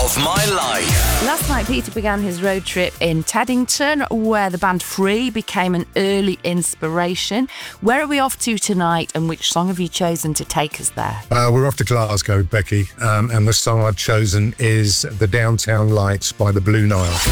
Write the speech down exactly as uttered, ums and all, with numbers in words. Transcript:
of my life. Last night, Peter began his road trip in Teddington, where the band Free became an early inspiration. Where are we off to tonight, and which song have you chosen to take us there? Uh, we're off to Glasgow, Becky, um, and the song I've chosen is The Downtown Lights by the Blue Nile.